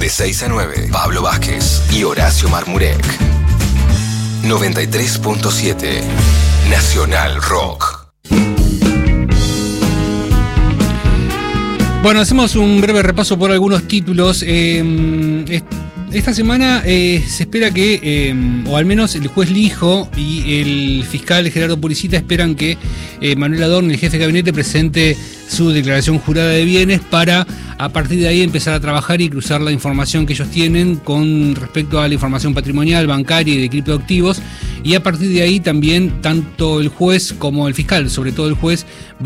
De 6 a 9, Pablo Vázquez y Horacio Marmurek. 93.7 Nacional Rock. Bueno, hacemos un breve repaso por algunos títulos. Esta semana se espera que, o al menos el juez Lijo y el fiscal Gerardo Puricita esperan que Manuel Adorni, el jefe de gabinete, presente su declaración jurada de bienes para a partir de ahí empezar a trabajar y cruzar la información que ellos tienen con respecto a la información patrimonial, bancaria y de criptoactivos, y a partir de ahí también tanto el juez como el fiscal, sobre todo el juez, va